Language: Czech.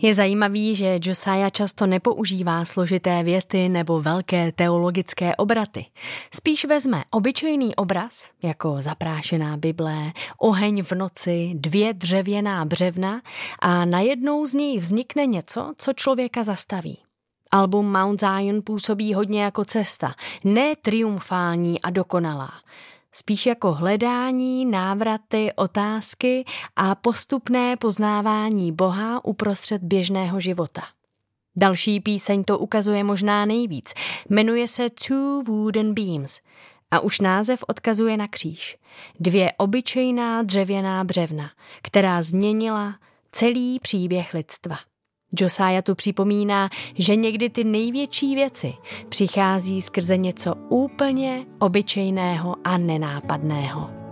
Je zajímavý, že Josiah často nepoužívá složité věty nebo velké teologické obraty. Spíš vezme obyčejný obraz, jako zaprášená Bible, oheň v noci, 2 dřevěná břevna a najednou z něj vznikne něco, co člověka zastaví. Album Mount Zion působí hodně jako cesta, ne triumfální a dokonalá. Spíš jako hledání, návraty, otázky a postupné poznávání Boha uprostřed běžného života. Další píseň to ukazuje možná nejvíc. Jmenuje se Two Wooden Beams a už název odkazuje na kříž. 2 obyčejná dřevěná břevna, která změnila celý příběh lidstva. Josiah tu připomíná, že někdy ty největší věci přichází skrze něco úplně obyčejného a nenápadného.